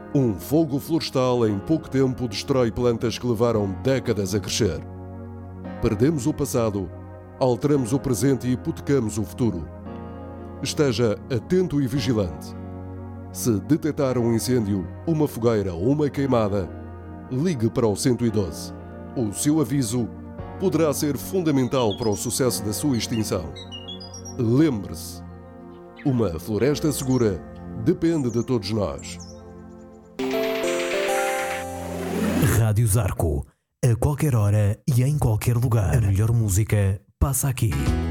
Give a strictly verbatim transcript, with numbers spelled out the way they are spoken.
Um fogo florestal em pouco tempo destrói plantas que levaram décadas a crescer. Perdemos o passado, alteramos o presente e hipotecamos o futuro. Esteja atento e vigilante. Se detectar um incêndio, uma fogueira ou uma queimada, ligue para o cento e doze. O seu aviso poderá ser fundamental para o sucesso da sua extinção. Lembre-se, uma floresta segura depende de todos nós. Rádio Zarco, a qualquer hora e em qualquer lugar. A melhor música passa aqui.